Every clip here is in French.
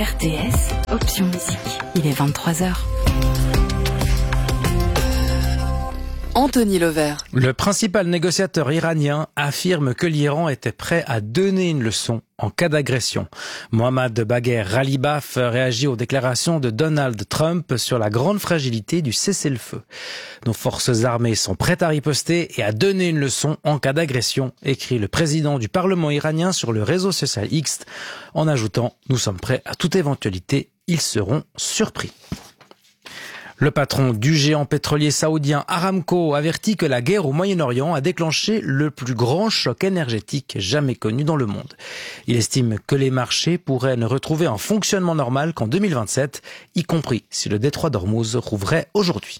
RTS, option musique. Il est 23h. Anthony Levert. Le principal négociateur iranien affirme que l'Iran était prêt à donner une leçon en cas d'agression. Mohammad Bagher Ghalibaf réagit aux déclarations de Donald Trump sur la grande fragilité du cessez-le-feu. Nos forces armées sont prêtes à riposter et à donner une leçon en cas d'agression, écrit le président du Parlement iranien sur le réseau social X, en ajoutant « Nous sommes prêts à toute éventualité, ils seront surpris ». Le patron du géant pétrolier saoudien Aramco avertit que la guerre au Moyen-Orient a déclenché le plus grand choc énergétique jamais connu dans le monde. Il estime que les marchés pourraient ne retrouver un fonctionnement normal qu'en 2027, y compris si le détroit d'Ormuz rouvrait aujourd'hui.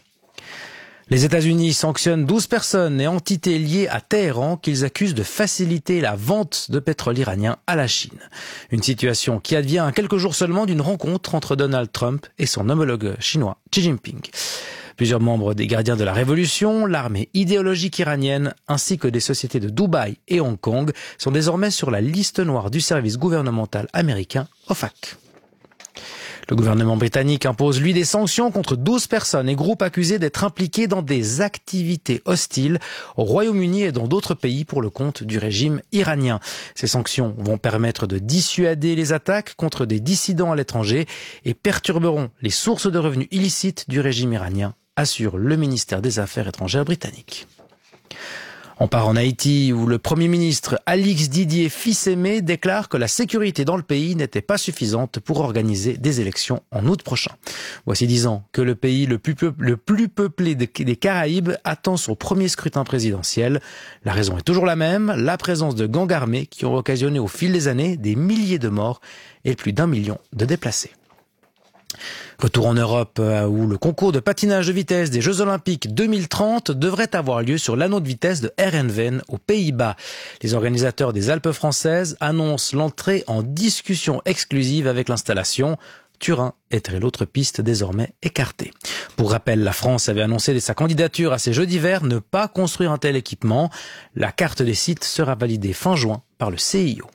Les États-Unis sanctionnent 12 personnes et entités liées à Téhéran qu'ils accusent de faciliter la vente de pétrole iranien à la Chine. Une situation qui advient à quelques jours seulement d'une rencontre entre Donald Trump et son homologue chinois Xi Jinping. Plusieurs membres des gardiens de la révolution, l'armée idéologique iranienne, ainsi que des sociétés de Dubaï et Hong Kong sont désormais sur la liste noire du service gouvernemental américain OFAC. Le gouvernement britannique impose, lui, des sanctions contre 12 personnes et groupes accusés d'être impliqués dans des activités hostiles au Royaume-Uni et dans d'autres pays pour le compte du régime iranien. Ces sanctions vont permettre de dissuader les attaques contre des dissidents à l'étranger et perturberont les sources de revenus illicites du régime iranien, assure le ministère des Affaires étrangères britannique. On part en Haïti où le Premier ministre Alix Didier Fils-Aimé déclare que la sécurité dans le pays n'était pas suffisante pour organiser des élections en août prochain. Voici 10 ans que le pays le plus peuplé des Caraïbes attend son premier scrutin présidentiel. La raison est toujours la même, la présence de gangs armés qui ont occasionné au fil des années des milliers de morts et plus d'1 million de déplacés. Retour en Europe où le concours de patinage de vitesse des Jeux Olympiques 2030 devrait avoir lieu sur l'anneau de vitesse de Herenveen aux Pays-Bas. Les organisateurs des Alpes françaises annoncent l'entrée en discussion exclusive avec l'installation. Turin était l'autre piste désormais écartée. Pour rappel, la France avait annoncé dès sa candidature à ces Jeux d'hiver ne pas construire un tel équipement. La carte des sites sera validée fin juin par le CIO.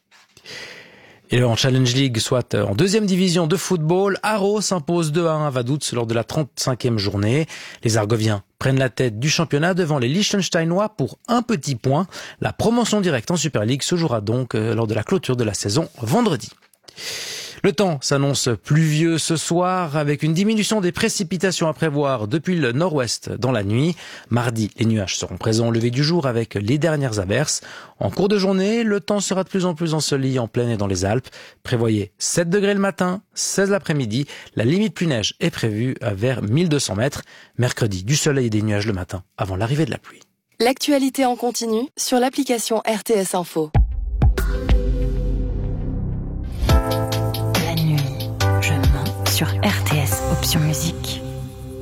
Et en Challenge League, soit en deuxième division de football, Haro s'impose 2-1 à Vaduz lors de la 35e journée. Les Argoviens prennent la tête du championnat devant les Liechtensteinois pour un petit point. La promotion directe en Super League se jouera donc lors de la clôture de la saison vendredi. Le temps s'annonce pluvieux ce soir avec une diminution des précipitations à prévoir depuis le nord-ouest dans la nuit. Mardi, les nuages seront présents au lever du jour avec les dernières averses. En cours de journée, le temps sera de plus en plus ensoleillé en plaine et dans les Alpes. Prévoyez 7 degrés le matin, 16 l'après-midi. La limite pluie neige est prévue vers 1200 mètres. Mercredi, du soleil et des nuages le matin avant l'arrivée de la pluie. L'actualité en continu sur l'application RTS Info. La nuit, je mens sur RTS, option musique.